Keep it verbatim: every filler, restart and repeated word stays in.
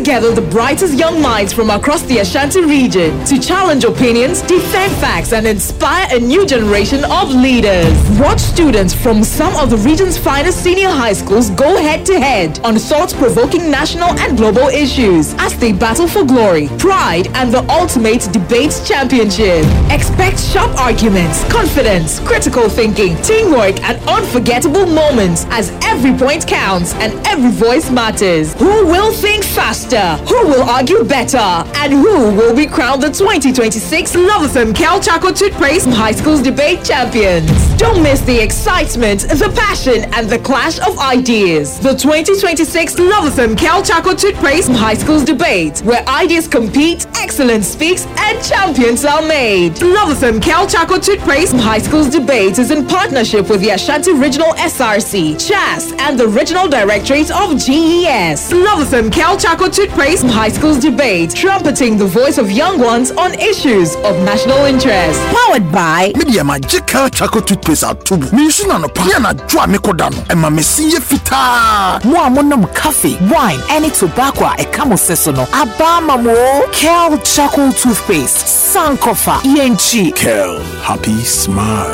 together the brightest young minds from across the Ashanti region to challenge opinions, defend facts, and inspire a new generation of leaders. Watch students from some of the region's finest senior high schools go head-to-head on thought-provoking national and global issues as they battle for glory, pride, and the ultimate debate championship. Expect sharp arguments, confidence, critical thinking, teamwork, and unforgettable moments as every point counts and every voice matters. Who will think faster? Who will argue better? And who will be crowned the twenty twenty-six Love F M Cal Chaco Toothpaste High Schools Debate Champions? Don't miss the excitement, the passion, and the clash of ideas. The twenty twenty-six Love F M Cal Chaco Toothpaste High Schools Debate, where ideas compete, excellence speaks, and champions are made. Love F M Cal Chaco Toothpaste High Schools Debate is in partnership with the Ashanti Regional S R C, C H A S, and the Regional Directorate of G E S. Love F M Cal Chaco Toothpaste High Schools Debate, trumpeting the voice of young ones on issues of national interest. Powered by Media Magical Chaco Toothpaste Atubu. Misuna no Piana Dra Mikodano. Emma Messie Fita. Moamonum coffee, wine, any tobacco, a camo sesono. Abama mo. Cal Chaco Toothpaste. Sankofa. E N G. Kel. Happy Smile.